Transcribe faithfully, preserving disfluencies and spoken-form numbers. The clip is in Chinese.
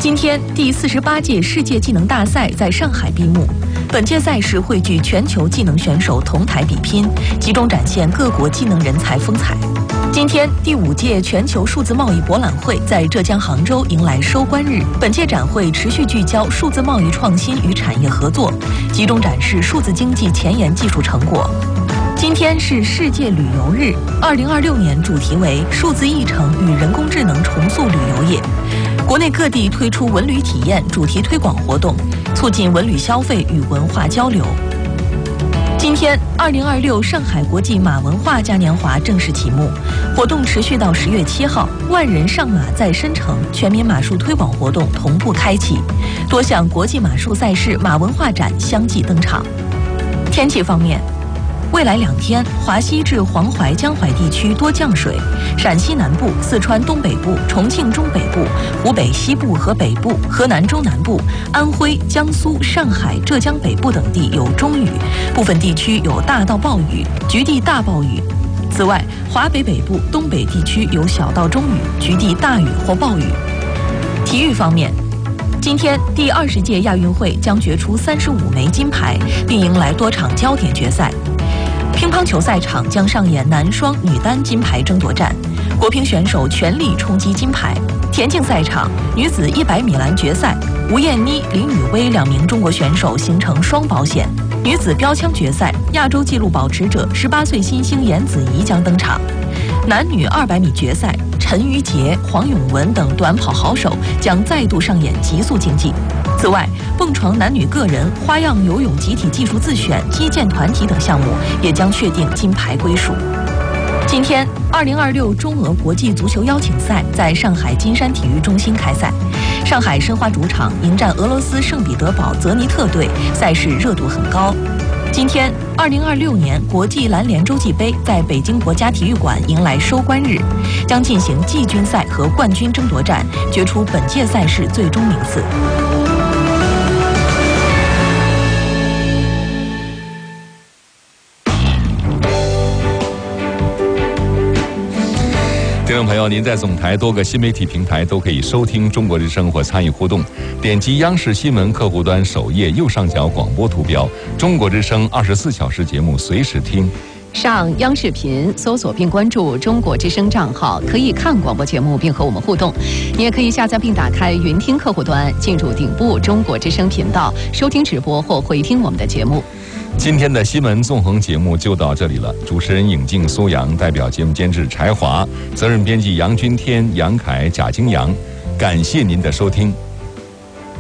今天，第四十八届世界技能大赛在上海闭幕。本届赛事汇聚全球技能选手同台比拼，集中展现各国技能人才风采。今天，第五届全球数字贸易博览会在浙江杭州迎来收官日。本届展会持续聚焦数字贸易创新与产业合作，集中展示数字经济前沿技术成果。今天是世界旅游日，二零二六年主题为“数字议程与人工智能重塑旅游业”。国内各地推出文旅体验主题推广活动，促进文旅消费与文化交流。今天，二零二六上海国际马文化嘉年华正式启幕，活动持续到十月七号。万人上马在申城全民马术推广活动同步开启，多项国际马术赛事马文化展相继登场。天气方面，未来两天，华西至黄淮、江淮地区多降水，陕西南部、四川东北部、重庆中北部、湖北西部和北部、河南中南部、安徽、江苏、上海、浙江北部等地有中雨，部分地区有大到暴雨，局地大暴雨。此外，华北北部、东北地区有小到中雨，局地大雨或暴雨。体育方面，今天第二十届亚运会将决出三十五枚金牌，并迎来多场焦点决赛。乒乓球赛场将上演男双、女单金牌争夺战，国乒选手全力冲击金牌。田径赛场，女子一百米栏决赛，吴艳妮、林雨薇两名中国选手形成双保险。女子标枪决赛，亚洲纪录保持者十八岁新星严子怡将登场。男女二百米决赛，陈瑜杰、黄永文等短跑好手将再度上演极速竞技。此外，蹦床男女个人、花样游泳集体技术自选、击剑团体等项目也将确定金牌归属。今天，二零二六中俄国际足球邀请赛在上海金山体育中心开赛，上海申花主场迎战俄罗斯圣彼得堡泽尼特队，赛事热度很高。今天，二零二六年国际篮联洲际杯在北京国家体育馆迎来收官日，将进行季军赛和冠军争夺战，决出本届赛事最终名次。 听众朋友，您在总台多个新媒体平台都可以收听中国之声或参与互动。点击央视新闻客户端首页右上角广播图标，中国之声二十四小时节目随时听。 上央视频搜索并关注中国之声账号，可以看广播节目并和我们互动。你也可以下载并打开云听客户端，进入顶部中国之声频道，收听直播或回听我们的节目。 今天的新闻纵横节目就到这里了，主持人尹静、苏阳，代表节目监制柴华，责任编辑杨君天、杨凯、贾金阳，感谢您的收听，